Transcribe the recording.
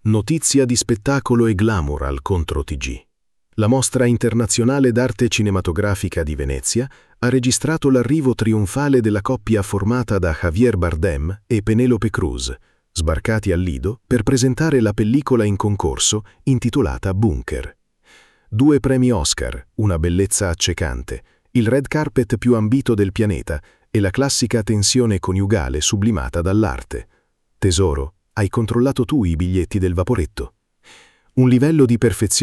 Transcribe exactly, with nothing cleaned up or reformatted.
Notizia di spettacolo e glamour al Contro T G. La Mostra Internazionale d'Arte Cinematografica di Venezia ha registrato l'arrivo trionfale della coppia formata da Javier Bardem e Penélope Cruz, sbarcati al Lido per presentare la pellicola in concorso intitolata Bunker. Due premi Oscar, una bellezza accecante, il red carpet più ambito del pianeta e la classica tensione coniugale sublimata dall'arte. Tesoro, hai controllato tu i biglietti del vaporetto? Un livello di perfezione